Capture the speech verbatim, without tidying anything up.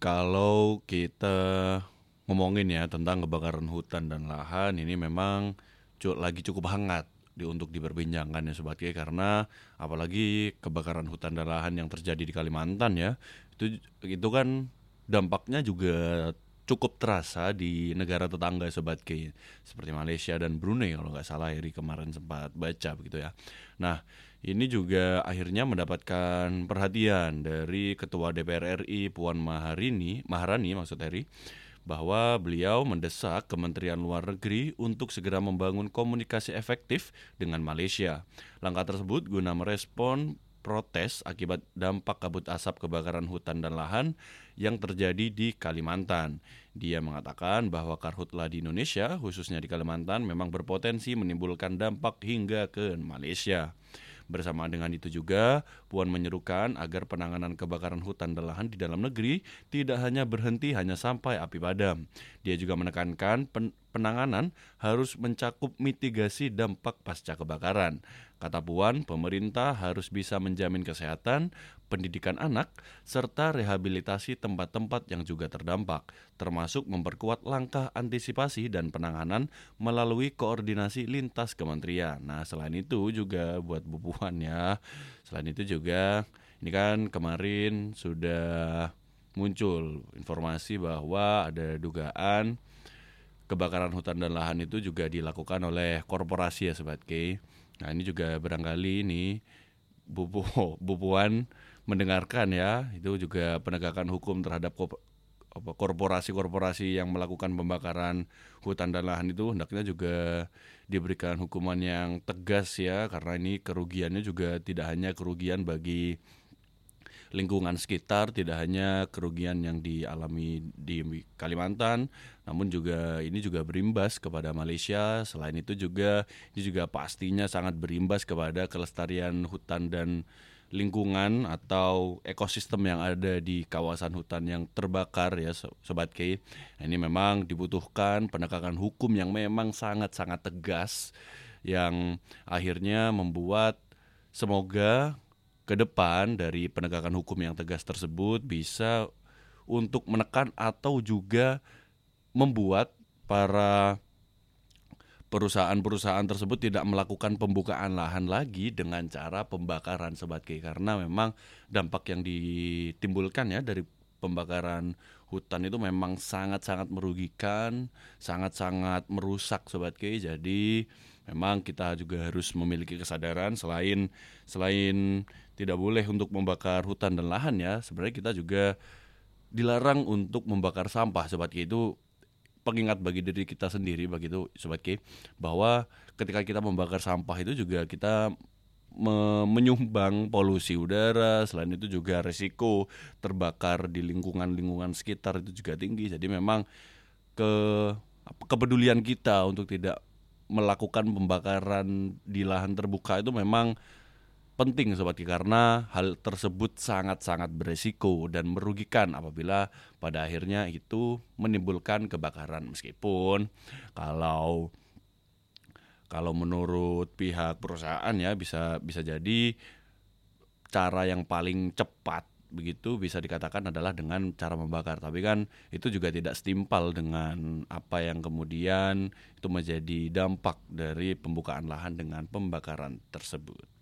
Kalau kita ngomongin ya tentang kebakaran hutan dan lahan, ini memang cu- lagi cukup hangat di untuk diperbincangkan ya Sobat Ki, karena apalagi kebakaran hutan dan lahan yang terjadi di Kalimantan ya. Itu itu kan dampaknya juga cukup terasa di negara tetangga Sobat Ki, seperti Malaysia dan Brunei kalau nggak salah ya, di kemarin sempat baca begitu ya. Nah, ini juga akhirnya mendapatkan perhatian dari Ketua D P R R I Puan Maharani, Maharani maksud Eri, bahwa beliau mendesak Kementerian Luar Negeri untuk segera membangun komunikasi efektif dengan Malaysia. Langkah tersebut guna merespon protes akibat dampak kabut asap kebakaran hutan dan lahan yang terjadi di Kalimantan. Dia mengatakan bahwa karhutla di Indonesia, khususnya di Kalimantan, memang berpotensi menimbulkan dampak hingga ke Malaysia. Bersama dengan itu juga, Puan menyerukan agar penanganan kebakaran hutan dan lahan di dalam negeri tidak hanya berhenti hanya sampai api padam. Dia juga menekankan pen- penanganan harus mencakup mitigasi dampak pasca kebakaran. Kata Puan, pemerintah harus bisa menjamin kesehatan, pendidikan anak, serta rehabilitasi tempat-tempat yang juga terdampak, termasuk memperkuat langkah antisipasi dan penanganan melalui koordinasi lintas kementerian. Nah, selain itu juga buat Bu Puan ya, selain itu juga ini kan kemarin sudah muncul informasi bahwa ada dugaan kebakaran hutan dan lahan itu juga dilakukan oleh korporasi ya Sobat K. Nah, ini juga barangkali ini Bu, Pu- Bu Puan mendengarkan ya, itu juga penegakan hukum terhadap korporasi-korporasi yang melakukan pembakaran hutan dan lahan itu hendaknya juga diberikan hukuman yang tegas ya, karena ini kerugiannya juga tidak hanya kerugian bagi lingkungan sekitar, tidak hanya kerugian yang dialami di Kalimantan, namun juga ini juga berimbas kepada Malaysia. Selain itu juga ini juga pastinya sangat berimbas kepada kelestarian hutan dan lingkungan atau ekosistem yang ada di kawasan hutan yang terbakar ya Sobat K. Nah, ini memang dibutuhkan penegakan hukum yang memang sangat-sangat tegas, yang akhirnya membuat semoga ke depan dari penegakan hukum yang tegas tersebut bisa untuk menekan atau juga membuat para perusahaan-perusahaan tersebut tidak melakukan pembukaan lahan lagi dengan cara pembakaran Sobat Ki, karena memang dampak yang ditimbulkan ya dari pembakaran hutan itu memang sangat-sangat merugikan, sangat-sangat merusak Sobat Ki. Jadi memang kita juga harus memiliki kesadaran, selain selain tidak boleh untuk membakar hutan dan lahan ya, sebenarnya kita juga dilarang untuk membakar sampah Sobat Ki. Itu pengingat bagi diri kita sendiri begitu Sobat Ki, bahwa ketika kita membakar sampah itu juga kita me- menyumbang polusi udara. Selain itu juga resiko terbakar di lingkungan-lingkungan sekitar itu juga tinggi. Jadi memang ke apa, kepedulian kita untuk tidak melakukan pembakaran di lahan terbuka itu memang penting Sobat Ki, karena hal tersebut sangat-sangat beresiko dan merugikan apabila pada akhirnya itu menimbulkan kebakaran. Meskipun kalau kalau menurut pihak perusahaan ya bisa bisa jadi cara yang paling cepat begitu bisa dikatakan adalah dengan cara membakar. Tapi kan itu juga tidak setimpal dengan apa yang kemudian itu menjadi dampak dari pembukaan lahan dengan pembakaran tersebut.